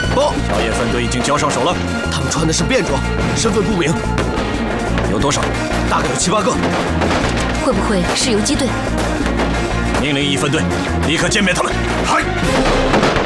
不， 小野分队已经交上手了。 他们穿的是便装，身份不明。 有多少？ 大概有7、8个。 会不会是游击队？ 命令1分队立刻歼灭他们。嗨！